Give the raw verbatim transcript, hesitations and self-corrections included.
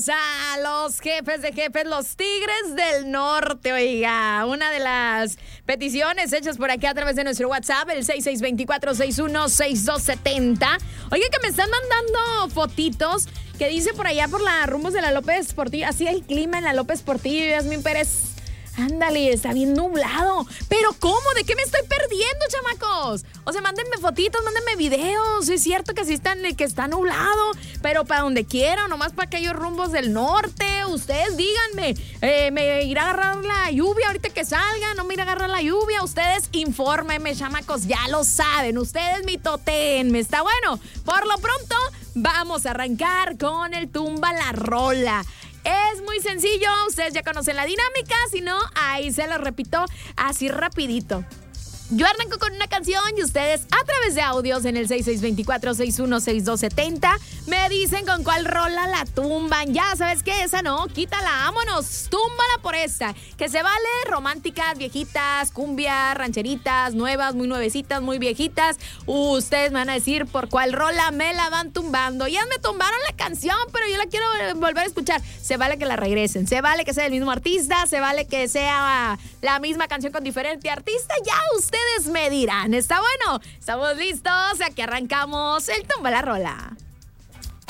tenemos a los jefes de jefes, los Tigres del Norte, oiga. Una de las peticiones hechas por aquí a través de nuestro WhatsApp, el seis seis dos cuatro, seis uno seis dos siete cero. Oiga, que me están mandando fotitos que dice por allá por la rumbos de la López Portillo, así el clima en la López Portillo, Yasmín Pérez. Ándale, está bien nublado. ¿Pero cómo? ¿De qué me estoy perdiendo, chamacos? O sea, mándenme fotitos, mándenme videos. Es cierto que sí están, que está nublado, pero para donde quiera, nomás para aquellos rumbos del norte. Ustedes díganme, eh, ¿me irá a agarrar la lluvia ahorita que salga? ¿No me irá a agarrar la lluvia? Ustedes infórmenme, chamacos, ya lo saben. Ustedes mitotenme, está bueno. Por lo pronto, vamos a arrancar con el Tumba la Rola. Es muy sencillo, ustedes ya conocen la dinámica, si no, ahí se lo repito así rapidito. Yo arranco con una canción y ustedes a través de audios en el seis seis dos cuatro, seis uno seis dos siete cero me dicen con cuál rola la tumban. Ya sabes que esa no, quítala, vámonos, túmbala por esta. Que se vale románticas, viejitas, cumbias, rancheritas, nuevas, muy nuevecitas, muy viejitas. Ustedes me van a decir por cuál rola me la van tumbando. Ya me tumbaron la canción, pero yo la quiero volver a escuchar. Se vale que la regresen, se vale que sea el mismo artista, se vale que sea la misma canción con diferente artista. Ya ustedes Ustedes me dirán, ¿está bueno? ¿Estamos listos? Aquí arrancamos el Tumba la Rola.